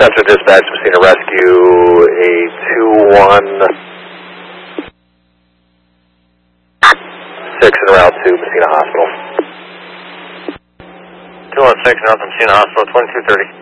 Central Dispatch, Messina Rescue, a 216 en route to Messina Hospital. 216 en route to Messina Hospital, 2230.